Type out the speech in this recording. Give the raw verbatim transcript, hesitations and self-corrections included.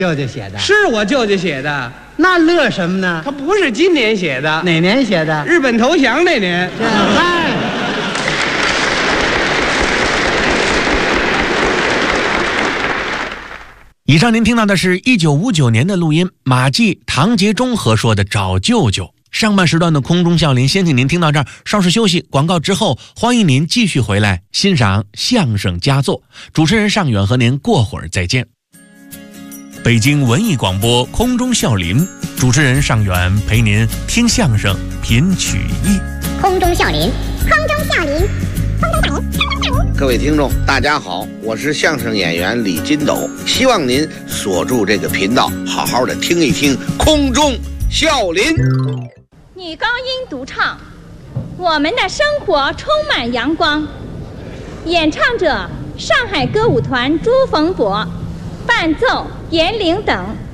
舅舅写的？ 是我舅舅写的。 那乐什么呢？ 他不是今年写的。 哪年写的？ 日本投降那年。 嗨。 以上您听到的是一九五九年的录音，马季、唐杰忠合说的《找舅舅》。上半时段的空中笑林先请您听到这儿，稍事休息，广告之后欢迎您继续回来欣赏相声佳作。主持人尚远和您过会儿再见。北京文艺广播空中笑林，主持人尚远陪您听相声品曲艺。 空中笑林，空中笑林，空中笑林。 各位听众大家好，我是相声演员李金斗，希望您锁住这个频道，好好的听一听空中笑林。 女高音独唱，我们的生活充满阳光。演唱者：上海歌舞团朱逢博，伴奏严玲等。